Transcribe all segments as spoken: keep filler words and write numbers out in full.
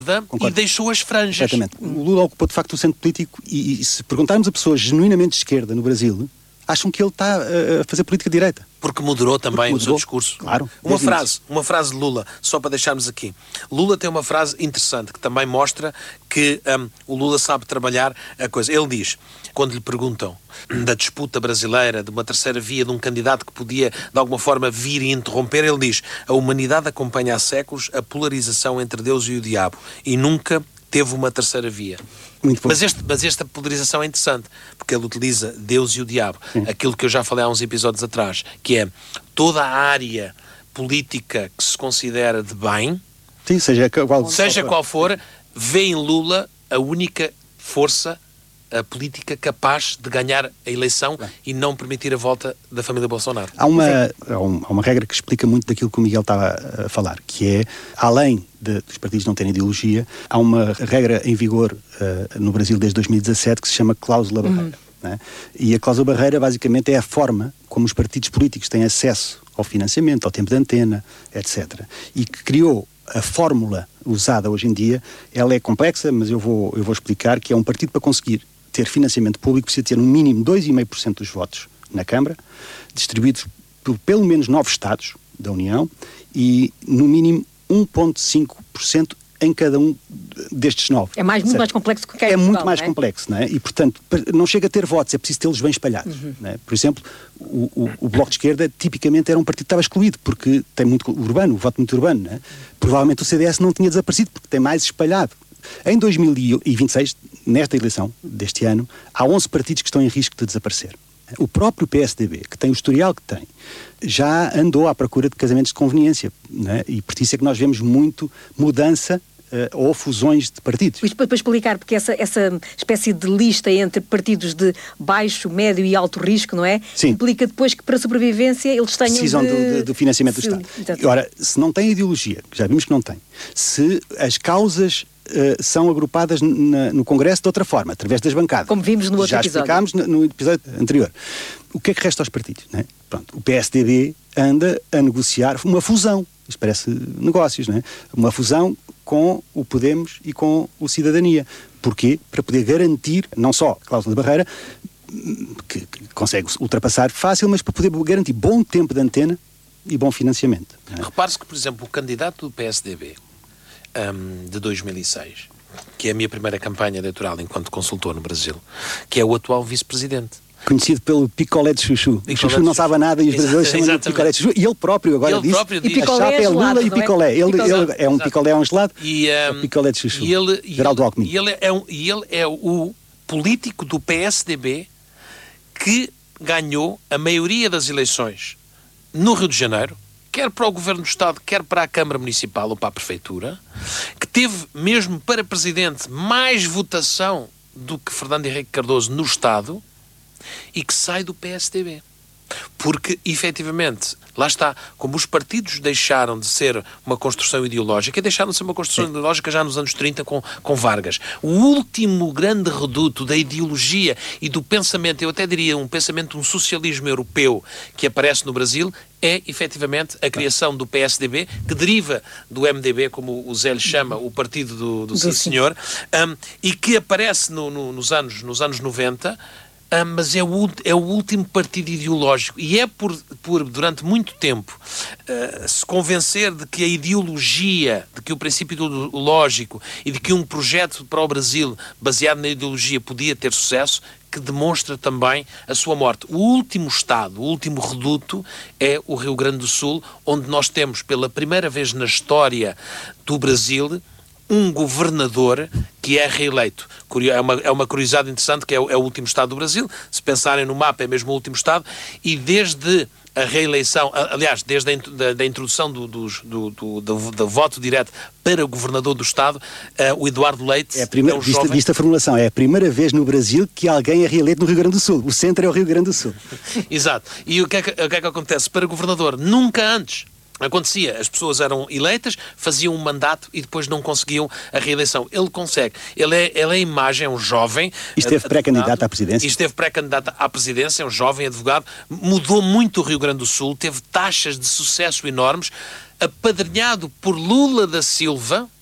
e deixou as franjas. Exatamente. O Lula ocupou de facto o centro político e, e se perguntarmos a pessoas genuinamente de esquerda no Brasil, acham que ele está a fazer política de direita. Porque moderou também Porque moderou. moderou. o seu discurso. Claro. Uma frase, uma frase de Lula, só para deixarmos aqui. Lula tem uma frase interessante que também mostra que um, o Lula sabe trabalhar a coisa. Ele diz, quando lhe perguntam da disputa brasileira, de uma terceira via, de um candidato que podia, de alguma forma, vir e interromper, ele diz, a humanidade acompanha há séculos a polarização entre Deus e o diabo e nunca teve uma terceira via. Muito bom. Mas, este, mas esta polarização é interessante, porque ele utiliza Deus e o diabo. Sim. Aquilo que eu já falei há uns episódios atrás, que é toda a área política que se considera de bem, Sim, seja qual, seja qual for, vê em Lula a única força a política capaz de ganhar a eleição Bem. e não permitir a volta da família Bolsonaro. Há uma, há uma regra que explica muito daquilo que o Miguel estava a falar, que é, além de, dos partidos não terem ideologia, há uma regra em vigor uh, no Brasil desde dois mil e dezassete que se chama cláusula barreira. Uhum. Né? E a cláusula barreira basicamente é a forma como os partidos políticos têm acesso ao financiamento, ao tempo de antena, etcétera. E que criou a fórmula usada hoje em dia. Ela é complexa, mas eu vou, eu vou explicar que é um partido para conseguir ter financiamento público precisa ter no mínimo dois vírgula cinco por cento dos votos na Câmara, distribuídos por pelo menos nove Estados da União e no mínimo um vírgula cinco por cento em cada um destes nove. É mais, muito mais complexo que o que é É muito Portugal, mais não é? complexo, não é? E, portanto, não chega a ter votos, é preciso tê-los bem espalhados. Uhum. Não é? Por exemplo, o, o, o Bloco de Esquerda tipicamente era um partido que estava excluído, porque tem muito urbano, o voto muito urbano, não é? Provavelmente o C D S não tinha desaparecido, porque tem mais espalhado. Em dois mil e vinte e seis, nesta eleição deste ano, há onze partidos que estão em risco de desaparecer. O próprio P S D B, que tem o historial que tem, já andou à procura de casamentos de conveniência, não é? E por isso é que nós vemos muito mudança uh, ou fusões de partidos. Isto para, para explicar, porque essa, essa espécie de lista entre partidos de baixo, médio e alto risco, não é? Sim. Implica depois que para a sobrevivência eles tenham Precisam de... do, do, do financiamento do Sim, Estado. exatamente. Ora, se não tem ideologia, já vimos que não tem, se as causas uh, são agrupadas na, no Congresso de outra forma, através das bancadas. Como vimos no outro já episódio. Já explicámos no, no episódio anterior. O que é que resta aos partidos? Não é? Pronto, o P S D B anda a negociar uma fusão. Isto parece negócios, não é? Uma fusão com o Podemos e com o Cidadania. Porquê? Para poder garantir, não só a cláusula de barreira, que, que consegue ultrapassar fácil, mas para poder garantir bom tempo de antena e bom financiamento. É? Repare-se que, por exemplo, o candidato do P S D B um, de dois mil e seis, que é a minha primeira campanha eleitoral enquanto consultor no Brasil, que é o atual vice-presidente. Conhecido pelo picolé de chuchu. O chuchu não sabe nada e os brasileiros chamam de picolé de chuchu. E ele próprio agora ele disse, próprio diz, a chapa é Lula e picolé. Ele, picolé. ele é um Exato. picolé a um gelado, e, um, é picolé de chuchu. E ele, Geraldo Alckmin. E ele, é um, e ele é o político do P S D B que ganhou a maioria das eleições no Rio de Janeiro, quer para o Governo do Estado, quer para a Câmara Municipal ou para a Prefeitura, que teve mesmo para Presidente mais votação do que Fernando Henrique Cardoso no Estado e que sai do P S D B. Porque, efetivamente, lá está, como os partidos deixaram de ser uma construção ideológica, deixaram de ser uma construção Sim. ideológica já nos anos trinta com, com Vargas. O último grande reduto da ideologia e do pensamento, eu até diria um pensamento, um socialismo europeu que aparece no Brasil, é, efetivamente, a criação do P S D B, que deriva do M D B, como o Zé lhe chama, o partido do, do, do sim senhor, um, e que aparece no, no, nos, anos, nos anos noventa, Ah, mas é o, é o último partido ideológico e é por, por durante muito tempo, uh, se convencer de que a ideologia, de que o princípio ideológico e de que um projeto para o Brasil baseado na ideologia podia ter sucesso, que demonstra também a sua morte. O último estado, o último reduto é o Rio Grande do Sul, onde nós temos pela primeira vez na história do Brasil um governador que é reeleito. É uma, é uma curiosidade interessante, que é o, é o último estado do Brasil. Se pensarem no mapa, é mesmo o último estado. E desde a reeleição, aliás, desde a da, da introdução do, do, do, do, do, do voto direto para o governador do estado, uh, o Eduardo Leite é a primeira, é um vista, jovem... vista a formulação, é a primeira vez no Brasil que alguém é reeleito no Rio Grande do Sul. O centro é o Rio Grande do Sul. Exato. E o que, é que, o que é que acontece? Para governador, nunca antes acontecia, as pessoas eram eleitas, faziam um mandato e depois não conseguiam a reeleição. Ele consegue. Ele é, ele é a imagem, é um jovem... E esteve pré-candidato à presidência. E esteve pré-candidato à presidência, é um jovem advogado, mudou muito o Rio Grande do Sul, teve taxas de sucesso enormes, apadrinhado por Lula da Silva,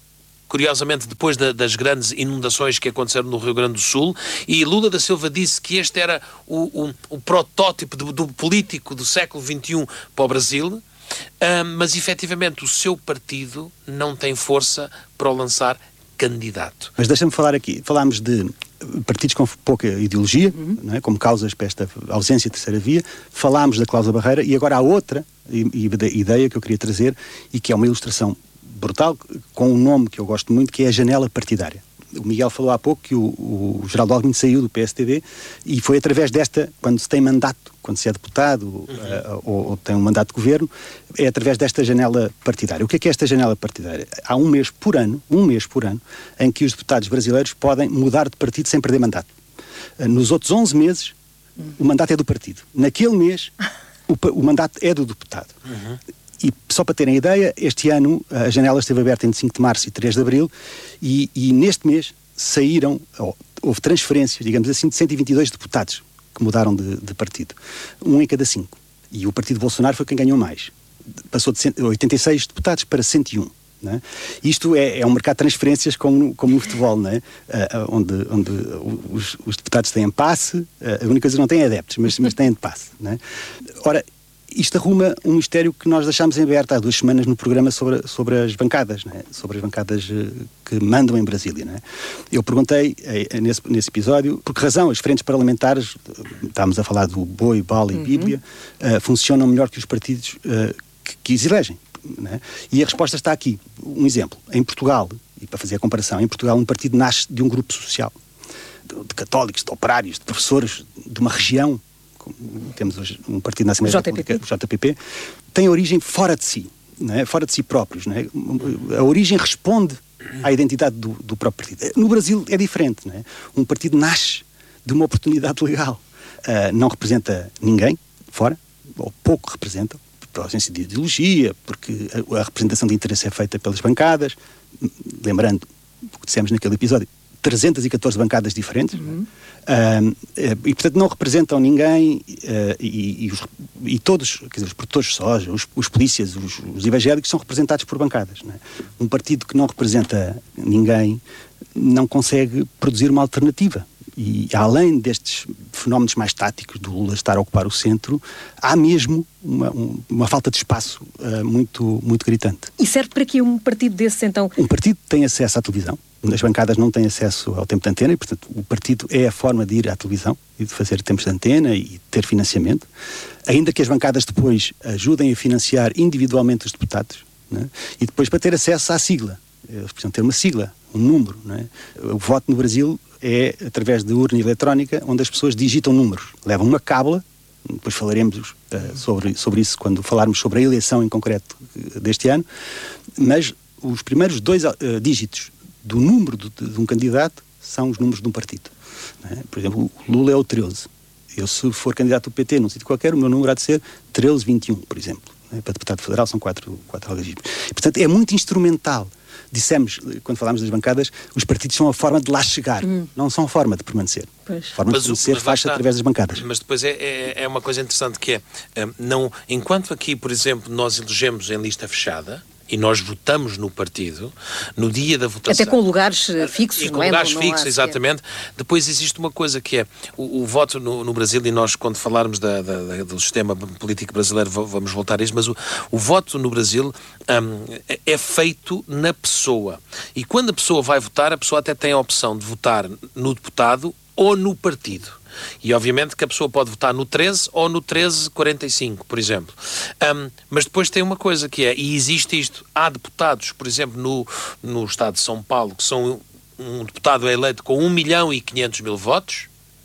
curiosamente depois da, das grandes inundações que aconteceram no Rio Grande do Sul, e Lula da Silva disse que este era o, o, o protótipo do, do político do século vinte e um para o Brasil, uh, mas efetivamente o seu partido não tem força para o lançar candidato. Mas deixa-me falar aqui, falámos de partidos com pouca ideologia, uhum. não é? Como causas para esta ausência de terceira via, falámos da cláusula barreira, e agora há outra ideia que eu queria trazer, e que é uma ilustração brutal, com um nome que eu gosto muito, que é a janela partidária. O Miguel falou há pouco que o, o Geraldo Alckmin saiu do P S D B, e foi através desta, quando se tem mandato, quando se é deputado, uhum. uh, ou, ou tem um mandato de governo, é através desta janela partidária. O que é que é esta janela partidária? Há um mês por ano, um mês por ano, em que os deputados brasileiros podem mudar de partido sem perder mandato. Uh, nos outros onze meses, uhum. o mandato é do partido. Naquele mês, o, o mandato é do deputado. Uhum. E só para terem ideia, este ano a janela esteve aberta entre cinco de março e três de abril, e, e neste mês saíram, oh, houve transferências, digamos assim, de cento e vinte e dois deputados que mudaram de, de partido. Um em cada cinco. E o partido Bolsonaro foi quem ganhou mais. Passou de oitenta e seis deputados para cento e um. Não é? Isto é, é um mercado de transferências como, como no futebol, não é? Uh, onde, onde os, os deputados têm passe, uh, a única coisa que não têm é adeptos, mas, mas têm de passe. Não é? Ora, isto arruma um mistério que nós deixámos em aberto há duas semanas no programa sobre, sobre as bancadas, não é? Sobre as bancadas uh, que mandam em Brasília. Não é? Eu perguntei uh, nesse, nesse episódio por que razão as frentes parlamentares, uh, estávamos a falar do Boi, Bala e uhum. Bíblia, uh, funcionam melhor que os partidos uh, que, que os elegem. Não é? E a resposta está aqui. Um exemplo. Em Portugal, e para fazer a comparação, em Portugal um partido nasce de um grupo social, de, de católicos, de operários, de professores, de uma região. Temos hoje um partido na Assembleia da República, o J P P, tem origem fora de si, não é? Fora de si próprios. Não é? A origem responde à identidade do, do próprio partido. No Brasil é diferente. Não é? Um partido nasce de uma oportunidade legal. Uh, não representa ninguém fora, ou pouco representa, pela ausência de ideologia, porque a, a representação de interesse é feita pelas bancadas. Lembrando o que dissemos naquele episódio, trezentas e catorze bancadas diferentes, uhum. uh, e portanto não representam ninguém, uh, e, e, os, e todos, quer dizer, os produtores de soja, os, os polícias, os, os evangélicos são representados por bancadas. Não é? Um partido que não representa ninguém não consegue produzir uma alternativa. E além destes fenómenos mais táticos do Lula estar a ocupar o centro, há mesmo uma, um, uma falta de espaço uh, muito, muito gritante. E serve para que um partido desses, então? Um partido tem acesso à televisão. As bancadas não têm acesso ao tempo de antena e, portanto, o partido é a forma de ir à televisão e de fazer tempos de antena e ter financiamento. Ainda que as bancadas depois ajudem a financiar individualmente os deputados, né? E depois para ter acesso à sigla. Eles precisam ter uma sigla, um número. Né? O voto no Brasil é através de urna eletrónica, onde as pessoas digitam números. Levam uma cábula, depois falaremos uh, sobre, sobre isso quando falarmos sobre a eleição em concreto uh, deste ano, mas os primeiros dois uh, dígitos do número de, de um candidato são os números de um partido. Né? Por exemplo, o Lula é o treze. Eu, se for candidato do P T num sítio qualquer, o meu número há de ser treze vinte e um, por exemplo. Né? Para deputado federal são quatro, quatro algarismos. Portanto, é muito instrumental. Dissemos, quando falámos das bancadas, os partidos são a forma de lá chegar, hum. não são a forma de permanecer. Pois. A forma mas, de permanecer faz-se através das bancadas. Mas depois é, é, é uma coisa interessante que é, não, enquanto aqui, por exemplo, nós elegemos em lista fechada, e nós votamos no partido, no dia da votação... Até com lugares fixos, e com não é? lugares não, fixos, não exatamente. Depois existe uma coisa que é o, o voto no, no Brasil, e nós, quando falarmos da, da, do sistema político brasileiro, vamos voltar a isso, mas o, o voto no Brasil um, é feito na pessoa. E quando a pessoa vai votar, a pessoa até tem a opção de votar no deputado ou no partido. E obviamente que a pessoa pode votar no treze ou no treze quarenta e cinco, por exemplo. Um, mas depois tem uma coisa que é, e existe isto, há deputados, por exemplo, no, no estado de São Paulo, que são um deputado eleito com um milhão e quinhentos mil votos,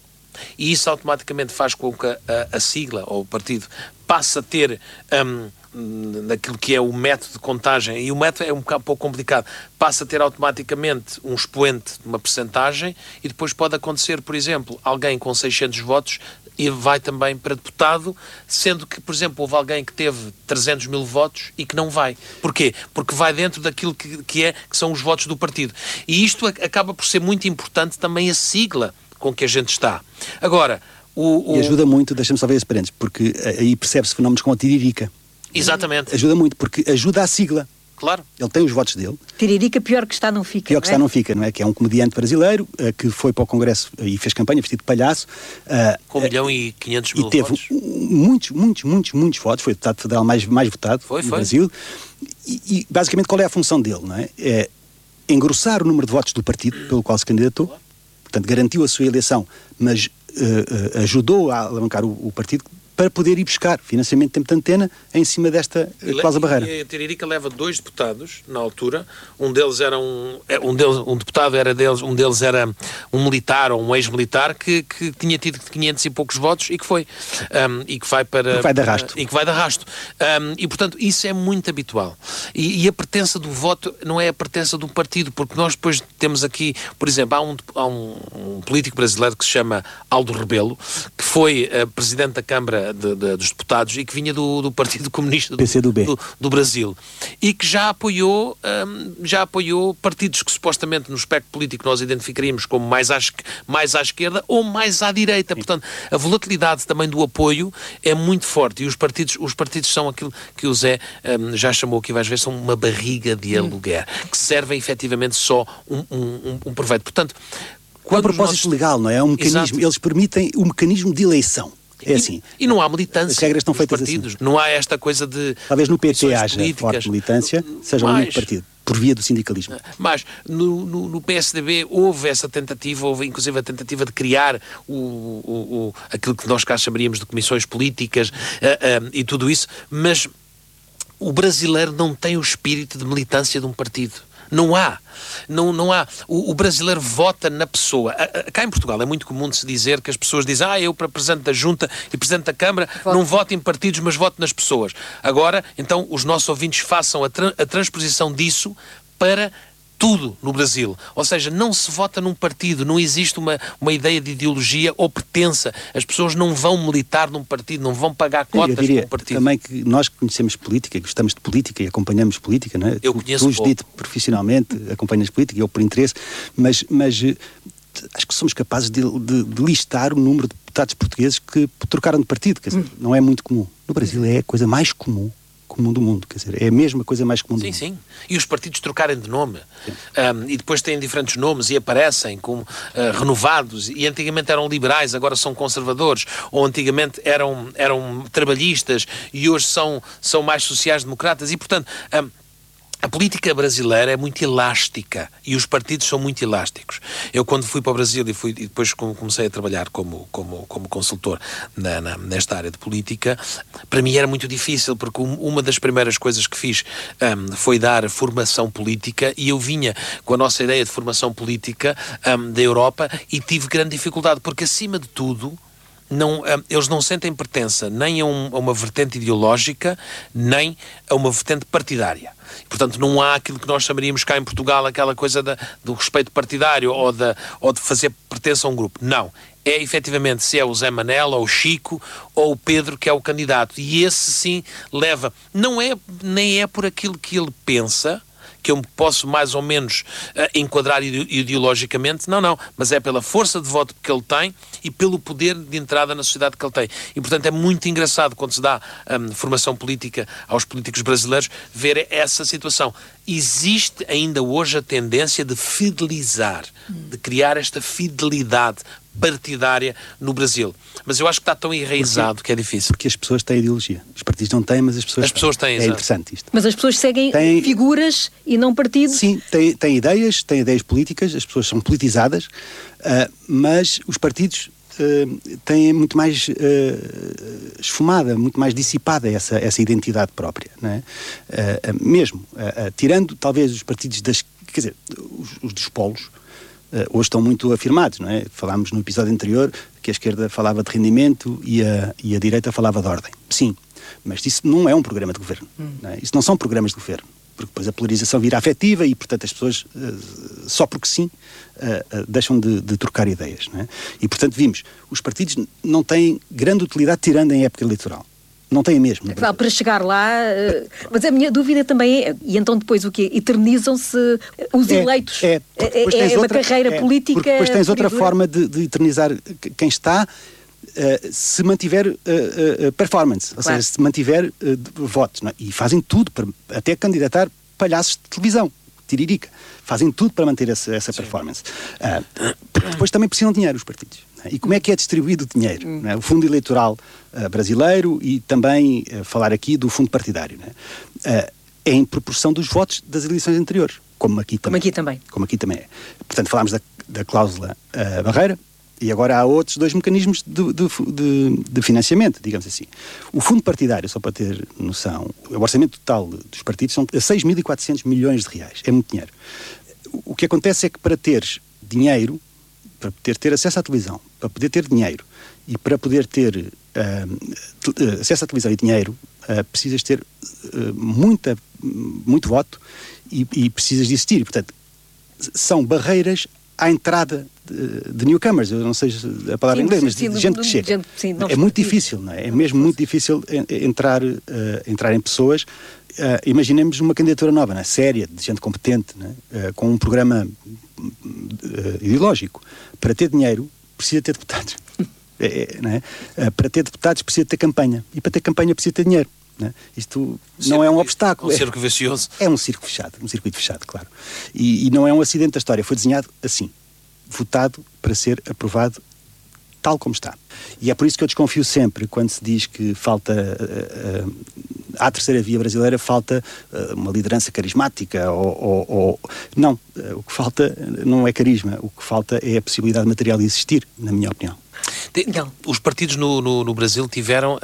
e isso automaticamente faz com que a, a, a sigla, ou o partido, passe a ter... Um, naquilo que é o método de contagem, e o método é um bocado pouco complicado, passa a ter automaticamente um expoente de uma percentagem, e depois pode acontecer, por exemplo, alguém com seiscentos votos e vai também para deputado, sendo que, por exemplo, houve alguém que teve trezentos mil votos e que não vai. Porquê? Porque vai dentro daquilo que, que, é, que são os votos do partido. E isto acaba por ser muito importante também a sigla com que a gente está. Agora, o... o... E ajuda muito, deixa-me só ver esse parênteses, porque aí percebe-se fenómenos como a tiririca. Exatamente. Ajuda muito, porque ajuda a sigla. Claro. Ele tem os votos dele. Tiririca, pior que está não fica. Pior que não é? está não fica, não é? Que é um comediante brasileiro uh, que foi para o Congresso uh, e fez campanha vestido de palhaço. Uh, Com um milhão e quinhentos mil e teve votos. muitos, muitos, muitos, muitos votos. Foi o deputado federal mais, mais votado foi, no foi. Brasil. E, e basicamente qual é a função dele, não é? É engrossar o número de votos do partido pelo qual se candidatou. Portanto, garantiu a sua eleição, mas uh, uh, ajudou a alavancar o, o partido para poder ir buscar financiamento de tempo de antena em cima desta cláusula barreira. E a Tiririca leva dois deputados, na altura, um deles era um, um, deles, um deputado era deles, um deles era um militar ou um ex-militar que, que tinha tido quinhentos e poucos votos e que foi, um, e que vai para... Que vai de arrasto. E que vai de arrasto. Um, e, portanto, isso é muito habitual. E, e a pertença do voto não é a pertença do partido, porque nós depois temos aqui, por exemplo, há um, há um, um político brasileiro que se chama Aldo Rebelo, que foi uh, presidente da Câmara De, de, dos deputados e que vinha do, do Partido Comunista do, P C do B. do, do Brasil e que já apoiou um, já apoiou partidos que supostamente no espectro político nós identificaríamos como mais à, mais à esquerda ou mais à direita. Portanto, a volatilidade também do apoio é muito forte e os partidos, os partidos são aquilo que o Zé um, já chamou aqui vais ver, são uma barriga de aluguer que servem efetivamente só um, um, um proveito. Portanto, qual é o propósito nós... legal, não é? É um mecanismo, Exato. Eles permitem o mecanismo de eleição. É assim. E, e não há militância. As regras estão feitas partidos. assim. Não há esta coisa de... Talvez no P T haja políticas. forte militância, seja o Mais, único partido, por via do sindicalismo. Mas no, no, no P S D B houve essa tentativa, houve inclusive a tentativa de criar o, o, o, aquilo que nós cá chamaríamos de comissões políticas uh, uh, e tudo isso, mas o brasileiro não tem o espírito de militância de um partido. Não há. Não, não há. O, o brasileiro vota na pessoa. A, a, cá em Portugal é muito comum de se dizer que as pessoas dizem ah, eu para Presidente da Junta e Presidente da Câmara voto. Não voto em partidos, mas voto nas pessoas. Agora, então, os nossos ouvintes façam a, tra a transposição disso para tudo no Brasil. Ou seja, não se vota num partido, não existe uma, uma ideia de ideologia ou pertença. As pessoas não vão militar num partido, não vão pagar cotas para um partido. Também que nós que conhecemos política, gostamos de política e acompanhamos política, não é? Eu tu, conheço tu dito profissionalmente, acompanhas política, eu por interesse, mas, mas acho que somos capazes de, de, de listar o número de deputados portugueses que trocaram de partido, quer dizer, hum. não é muito comum. No Brasil é a coisa mais comum. comum do mundo, quer dizer, é a mesma coisa mais comum do sim, mundo. Sim, sim. E os partidos trocarem de nome. Um, e depois têm diferentes nomes e aparecem como uh, renovados. E antigamente eram liberais, agora são conservadores. Ou antigamente eram, eram trabalhistas e hoje são, são mais sociais-democratas. E, portanto... Um, a política brasileira é muito elástica e os partidos são muito elásticos. Eu, quando fui para o Brasil e, fui, e depois comecei a trabalhar como, como, como consultor na, na, nesta área de política, para mim era muito difícil, porque uma das primeiras coisas que fiz um, foi dar formação política e eu vinha com a nossa ideia de formação política um, da Europa e tive grande dificuldade, porque acima de tudo, Não, eles não sentem pertença nem a, um, a uma vertente ideológica, nem a uma vertente partidária. Portanto, não há aquilo que nós chamaríamos cá em Portugal, aquela coisa da, do respeito partidário ou, da, ou de fazer pertença a um grupo. Não. É efetivamente se é o Zé Manel, ou o Chico, ou o Pedro que é o candidato. E esse sim leva. Não é, nem é por aquilo que ele pensa, que eu me posso mais ou menos uh, enquadrar ideologicamente, não, não, mas é pela força de voto que ele tem e pelo poder de entrada na sociedade que ele tem. E, portanto, é muito engraçado quando se dá um, formação política aos políticos brasileiros ver essa situação. Existe ainda hoje a tendência de fidelizar, de criar esta fidelidade partidária no Brasil. Mas eu acho que está tão enraizado que é difícil. Porque as pessoas têm ideologia. Os partidos não têm, mas as pessoas As pessoas têm, É exato. interessante isto. Mas as pessoas seguem Tem... figuras e não partidos? Sim, têm, têm ideias, têm ideias políticas, as pessoas são politizadas, uh, mas os partidos uh, têm muito mais uh, esfumada, muito mais dissipada essa, essa identidade própria, não é? Uh, uh, mesmo, uh, uh, tirando talvez os partidos das... Quer dizer, os, os dos polos, Uh, hoje estão muito afirmados, não é? Falámos no episódio anterior que a esquerda falava de rendimento e a, e a direita falava de ordem. Sim, mas isso não é um programa de governo. Hum. Não é? Isso não são programas de governo. Porque depois a polarização vira afetiva e, portanto, as pessoas, uh, só porque sim, uh, uh, deixam de, de trocar ideias. Não é? E, portanto, vimos, os partidos não têm grande utilidade tirando em época eleitoral. Não tem mesmo. É claro, para chegar lá, mas a minha dúvida também é, e então depois o quê? Eternizam-se os é, eleitos? É, é, é outra, uma carreira é, política... Porque depois tens outra dura. forma de, de eternizar quem está, uh, se mantiver uh, uh, performance, ou claro. seja, se mantiver uh, votos. Não é? E fazem tudo, para, até candidatar palhaços de televisão, tiririca. Fazem tudo para manter essa, essa performance. Uh, depois também precisam de dinheiro os partidos. Né? E como é que é distribuído o dinheiro? Hum. Né? O fundo eleitoral uh, brasileiro e também uh, falar aqui do fundo partidário. Né? Uh, é em proporção dos votos das eleições anteriores, como aqui também. Como aqui também. Como aqui também é. Portanto, falámos da, da cláusula uh, barreira, e agora há outros dois mecanismos de, de, de, de financiamento, digamos assim. O fundo partidário, só para ter noção, o orçamento total dos partidos são seis mil e quatrocentos milhões de reais. É muito dinheiro. O que acontece é que para teres dinheiro, para poder ter acesso à televisão, para poder ter dinheiro e para poder ter uh, acesso à televisão e dinheiro, uh, precisas ter uh, muita, muito voto e, e precisas de existir. Portanto, são barreiras à entrada de, de newcomers, eu não sei a palavra em inglês, mas de, de gente que chega. Gente, sim, é muito difícil, não é? É mesmo muito difícil entrar, uh, entrar em pessoas. Uh, imaginemos uma candidatura nova, né? Séria, de gente competente, né? uh, com um programa uh, ideológico. Para ter dinheiro, precisa ter deputados. é, né? uh, para ter deputados, precisa ter campanha. E para ter campanha, precisa ter dinheiro. Né? Isto não é um obstáculo. Um circo vicioso. É, é um circo fechado, um circuito fechado, claro. E, e não é um acidente da história, foi desenhado assim, votado para ser aprovado tal como está. E é por isso que eu desconfio sempre, quando se diz que falta, uh, uh, à terceira via brasileira, falta uh, uma liderança carismática, ou... ou, ou... Não, uh, o que falta não é carisma, o que falta é a possibilidade material de existir, na minha opinião. Os partidos no, no, no Brasil tiveram,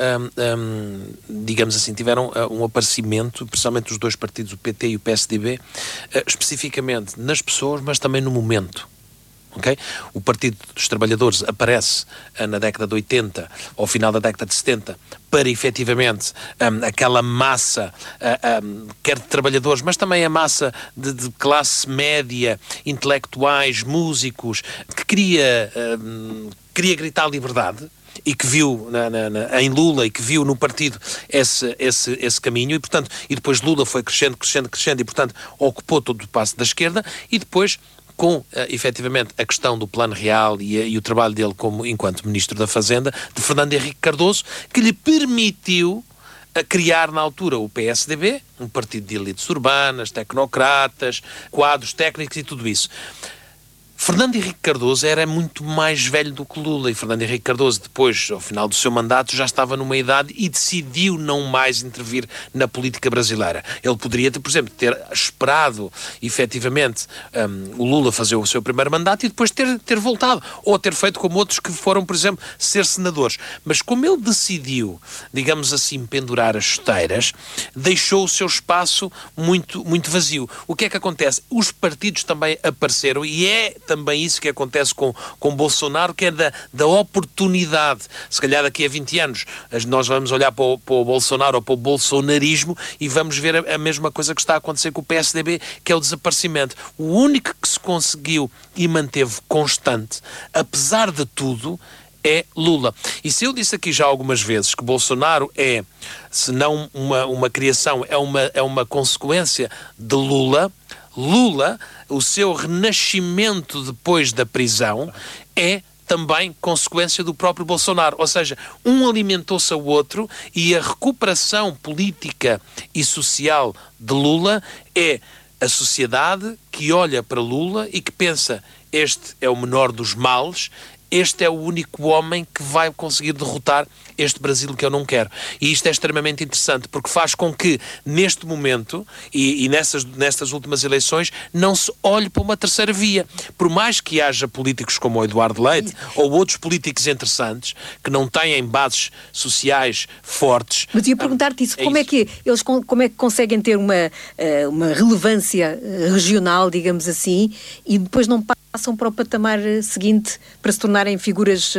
um, um, digamos assim, tiveram um aparecimento, principalmente os dois partidos, o P T e o P S D B, uh, especificamente nas pessoas, mas também no momento. Okay? O Partido dos Trabalhadores aparece uh, na década de oitenta, ao final da década de setenta, para efetivamente um, aquela massa, uh, um, quer de trabalhadores, mas também a massa de, de classe média, intelectuais, músicos, que queria, um, queria gritar liberdade, e que viu na, na, na, em Lula e que viu no partido esse, esse, esse caminho, e portanto, e depois Lula foi crescendo, crescendo, crescendo, e portanto ocupou todo o passo da esquerda, e depois com, uh, efetivamente, a questão do Plano Real e, e o trabalho dele como, enquanto Ministro da Fazenda, de Fernando Henrique Cardoso, que lhe permitiu uh, criar, na altura, o P S D B, um partido de elites urbanas, tecnocratas, quadros técnicos e tudo isso. Fernando Henrique Cardoso era muito mais velho do que Lula, e Fernando Henrique Cardoso, depois, ao final do seu mandato, já estava numa idade e decidiu não mais intervir na política brasileira. Ele poderia, por exemplo, ter esperado, efetivamente, um, o Lula fazer o seu primeiro mandato e depois ter, ter voltado, ou ter feito como outros que foram, por exemplo, ser senadores. Mas como ele decidiu, digamos assim, pendurar as chuteiras, deixou o seu espaço muito, muito vazio. O que é que acontece? Os partidos também apareceram, e é também isso que acontece com, com Bolsonaro, que é da, da oportunidade. Se calhar daqui a vinte anos nós vamos olhar para o, para o Bolsonaro ou para o bolsonarismo e vamos ver a, a mesma coisa que está a acontecer com o P S D B, que é o desaparecimento. O único que se conseguiu e manteve constante, apesar de tudo, é Lula. E se eu disse aqui já algumas vezes que Bolsonaro é, se não uma, uma criação, é uma, é uma consequência de Lula, Lula, o seu renascimento depois da prisão, é também consequência do próprio Bolsonaro. Ou seja, um alimentou-se ao outro, e a recuperação política e social de Lula é a sociedade que olha para Lula e que pensa: este é o menor dos males, este é o único homem que vai conseguir derrotar este Brasil que eu não quero. E isto é extremamente interessante, porque faz com que, neste momento, e, e nessas, nestas últimas eleições, não se olhe para uma terceira via. Por mais que haja políticos como o Eduardo Leite, ou outros políticos interessantes, que não têm bases sociais fortes... Mas ia perguntar-te isso, é como, isso. É que eles, como é que conseguem ter uma, uma relevância regional, digamos assim, e depois não passam para o patamar seguinte para se tornarem figuras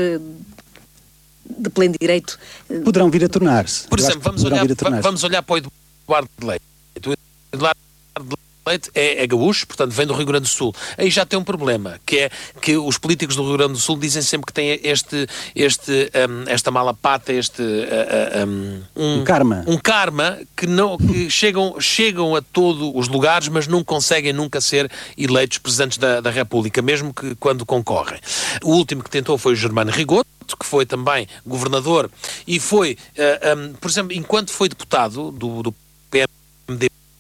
de pleno direito? Poderão vir a tornar-se. Por exemplo, vamos olhar, vamos olhar para o Eduardo Leite. O Eduardo Leite é, é gaúcho, portanto vem do Rio Grande do Sul. Aí já tem um problema, que é que os políticos do Rio Grande do Sul dizem sempre que têm este, este, um, esta mala pata, este uh, um, um, um karma, um karma que, não, que chegam, chegam a todos os lugares, mas não conseguem nunca ser eleitos presidentes da, da República, mesmo que quando concorrem. O último que tentou foi o Germano Rigoto, que foi também governador, e foi, uh, um, por exemplo, enquanto foi deputado do, do P M D B,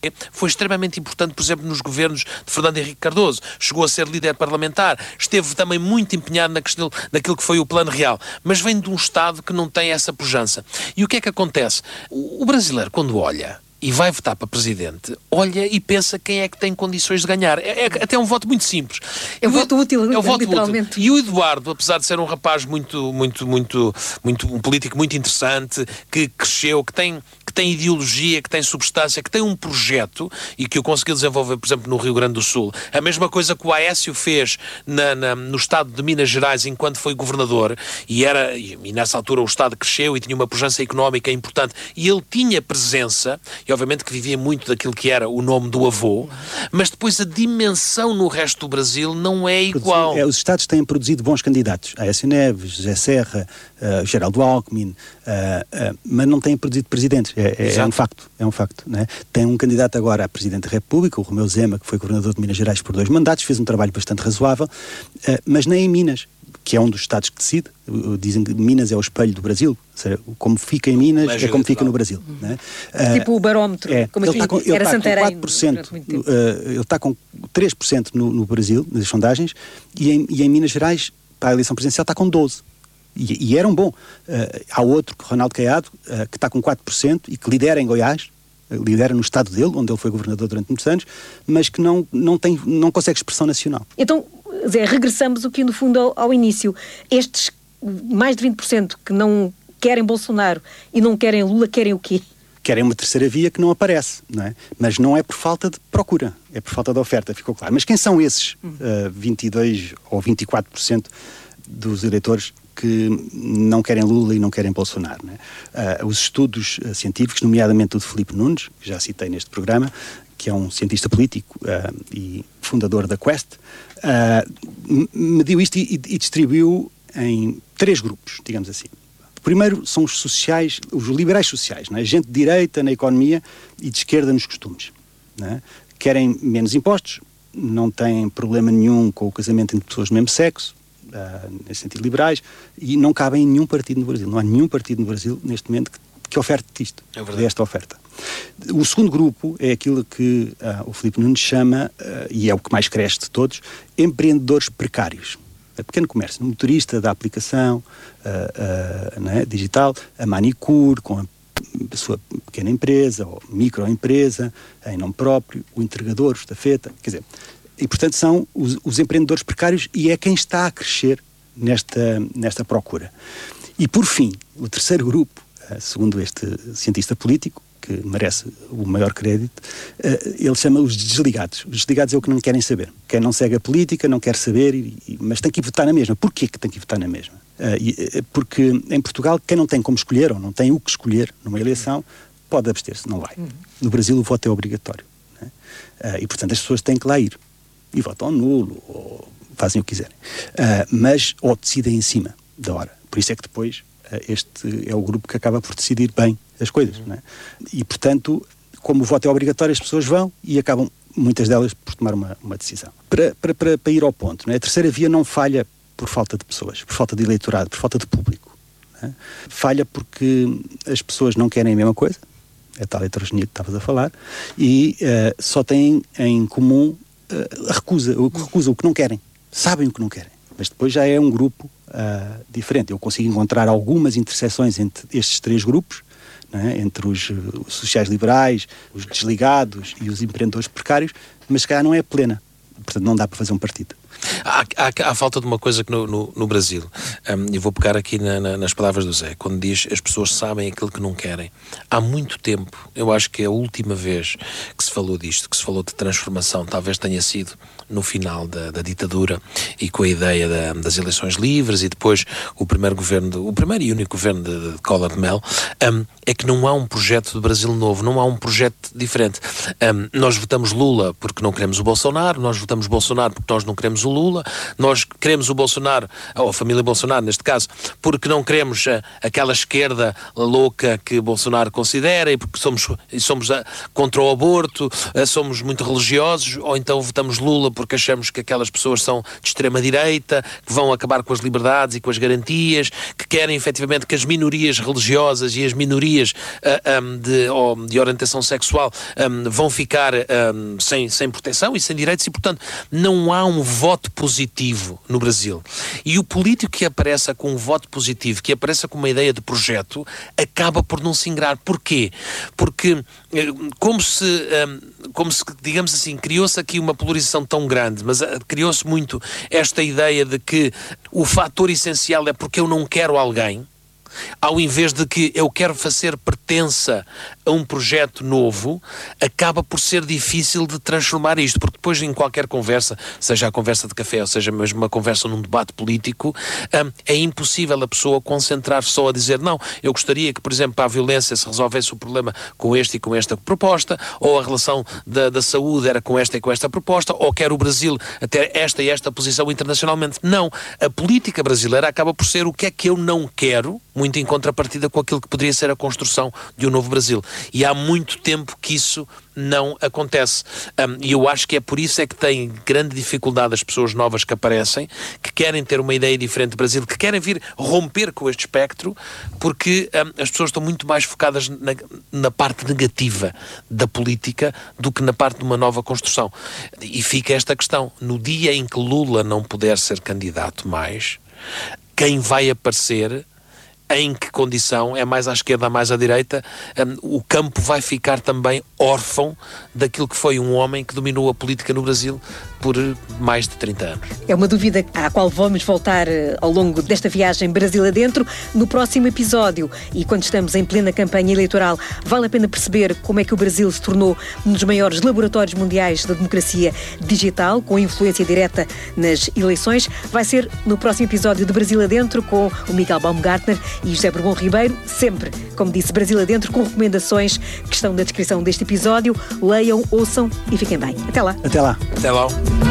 foi extremamente importante, por exemplo, nos governos de Fernando Henrique Cardoso. Chegou a ser líder parlamentar, esteve também muito empenhado na questão, naquilo que foi o Plano Real, mas vem de um Estado que não tem essa pujança. E o que é que acontece? O brasileiro, quando olha e vai votar para presidente, olha e pensa quem é que tem condições de ganhar. É, é até um voto muito simples. É o voto útil, é o voto literalmente. Útil. E o Eduardo, apesar de ser um rapaz muito, muito, muito, muito, um político muito interessante, que cresceu, que tem, que tem ideologia, que tem substância, que tem um projeto e que o conseguiu desenvolver, por exemplo, no Rio Grande do Sul. A mesma coisa que o Aécio fez na, na, no estado de Minas Gerais enquanto foi governador, e, era, e, e nessa altura o estado cresceu e tinha uma pujança económica importante, e ele tinha presença, e obviamente que vivia muito daquilo que era o nome do avô, mas depois a dimensão no resto do Brasil não é igual. É, os Estados têm produzido bons candidatos. Aécio Neves, José Serra, uh, Geraldo Alckmin, uh, uh, mas não têm produzido presidentes. É, é, é um facto. É um facto, né? Tem um candidato agora a Presidente da República, o Romeu Zema, que foi governador de Minas Gerais por dois mandatos, fez um trabalho bastante razoável, uh, mas nem em Minas, que é um dos Estados que decide. Dizem que Minas é o espelho do Brasil. Ou seja, como fica em Minas é, é como fica no Brasil. Uhum. Né? Tipo uh, o barómetro, é, como assim, com, era Santarém. quatro por cento, uh, ele está com três por cento no, no Brasil, nas sondagens, e em, e em Minas Gerais, para a eleição presidencial, está com doze por cento. E, e era um bom. Uh, há outro, Ronaldo Caiado, uh, que está com quatro por cento e que lidera em Goiás, lidera no estado dele, onde ele foi governador durante muitos anos, mas que não, não, tem, não consegue expressão nacional. Então, Zé, regressamos aqui no fundo ao, ao início. Estes mais de vinte por cento que não querem Bolsonaro e não querem Lula, querem o quê? Querem uma terceira via que não aparece, não é? Mas não é por falta de procura, é por falta de oferta, ficou claro. Mas quem são esses uh, vinte e dois ou vinte e quatro por cento dos eleitores que não querem Lula e não querem Bolsonaro, né? Uh, os estudos uh, científicos, nomeadamente o de Filipe Nunes, que já citei neste programa, que é um cientista político uh, e fundador da Quest, uh, mediu isto e, e distribuiu em três grupos, digamos assim. O primeiro são os sociais, os liberais sociais, né? Gente de direita na economia e de esquerda nos costumes, né? Querem menos impostos, não têm problema nenhum com o casamento entre pessoas do mesmo sexo, Uh, nesse sentido liberais, e não cabem em nenhum partido no Brasil. Não há nenhum partido no Brasil, neste momento, que, que oferte isto, é esta oferta. O segundo grupo é aquilo que uh, o Filipe Nunes chama, uh, e é o que mais cresce de todos, empreendedores precários. É pequeno comércio, um motorista da aplicação uh, uh, né, digital, a manicure, com a, a sua pequena empresa, ou microempresa, em nome próprio, o entregador, estafeta, quer dizer... E, portanto, são os, os empreendedores precários e é quem está a crescer nesta, nesta procura. E, por fim, o terceiro grupo, segundo este cientista político, que merece o maior crédito, ele chama os desligados. Os desligados é o que não querem saber. Quem não segue a política, não quer saber, e, mas tem que ir votar na mesma. Porquê que tem que ir votar na mesma? Porque em Portugal, quem não tem como escolher, ou não tem o que escolher numa eleição, pode abster-se, não vai. No Brasil, o voto é obrigatório, né? E, portanto, as pessoas têm que lá ir. E votam nulo, ou fazem o que quiserem. Uh, mas, ou decidem em cima da hora. Por isso é que depois uh, este é o grupo que acaba por decidir bem as coisas. Uhum. Não é? E, portanto, como o voto é obrigatório, as pessoas vão e acabam, muitas delas, por tomar uma, uma decisão. Para, para, para, para ir ao ponto, não é? A terceira via não falha por falta de pessoas, por falta de eleitorado, por falta de público. Não é? Falha porque as pessoas não querem a mesma coisa, é a tal heterogeneia que estavas a falar, e uh, só têm em comum Uh, recusa, o, recusa o que não querem, sabem o que não querem, mas depois já é um grupo uh, diferente. Eu consigo encontrar algumas interseções entre estes três grupos, né? Entre os, os sociais-liberais, os desligados e os empreendedores precários, mas se calhar não é plena, portanto não dá para fazer um partido. Há, há, há falta de uma coisa que no, no, no Brasil, um, eu vou pegar aqui na, na, nas palavras do Zé, quando diz as pessoas sabem aquilo que não querem. Há muito tempo, eu acho que é a última vez que se falou disto, que se falou de transformação, talvez tenha sido no final da, da ditadura e com a ideia da, das eleições livres e depois o primeiro governo, de, o primeiro e único governo de, de Collor de Mello, um, é que não há um projeto do Brasil novo, não há um projeto diferente. Um, nós votamos Lula porque não queremos o Bolsonaro, nós votamos Bolsonaro porque nós não queremos o Lula, nós queremos o Bolsonaro, ou a família Bolsonaro neste caso, porque não queremos a, aquela esquerda louca que Bolsonaro considera, e porque somos, somos a, contra o aborto, a, somos muito religiosos, ou então votamos Lula porque achamos que aquelas pessoas são de extrema-direita, que vão acabar com as liberdades e com as garantias, que querem efetivamente que as minorias religiosas e as minorias uh, um, de, oh, de orientação sexual um, vão ficar um, sem, sem proteção e sem direitos, e portanto não há um voto positivo no Brasil. E o político que apareça com um voto positivo, que apareça com uma ideia de projeto, acaba por não se ingrar. Porquê? Porque como se, um, como se digamos assim, criou-se aqui uma polarização tão grande, mas uh, criou-se muito esta ideia de que o fator essencial é porque eu não quero alguém, ao invés de que eu quero fazer pertença a um projeto novo, acaba por ser difícil de transformar isto, porque depois em qualquer conversa, seja a conversa de café ou seja mesmo uma conversa num debate político, hum, é impossível a pessoa concentrar só a dizer não, eu gostaria que, por exemplo, para a violência se resolvesse o problema com este e com esta proposta, ou a relação da, da saúde era com esta e com esta proposta, ou quer o Brasil até esta e esta posição internacionalmente. Não, a política brasileira acaba por ser o que é que eu não quero, muito em contrapartida com aquilo que poderia ser a construção de um novo Brasil. E há muito tempo que isso não acontece. Um, e eu acho que é por isso é que tem grande dificuldade as pessoas novas que aparecem, que querem ter uma ideia diferente do Brasil, que querem vir romper com este espectro, porque um, as pessoas estão muito mais focadas na, na parte negativa da política do que na parte de uma nova construção. E fica esta questão. No dia em que Lula não puder ser candidato mais, quem vai aparecer, em que condição, é mais à esquerda, mais à direita, um, o campo vai ficar também órfão daquilo que foi um homem que dominou a política no Brasil por mais de trinta anos. É uma dúvida à qual vamos voltar ao longo desta viagem Brasil adentro no próximo episódio. E quando estamos em plena campanha eleitoral, vale a pena perceber como é que o Brasil se tornou um dos maiores laboratórios mundiais da democracia digital, com influência direta nas eleições. Vai ser no próximo episódio de Brasil adentro com o Miguel Baumgartner e José Bourbon Ribeiro, sempre, como disse, Brasil adentro, com recomendações que estão na descrição deste episódio. Leiam, ouçam e fiquem bem. Até lá. Até lá. Até lá.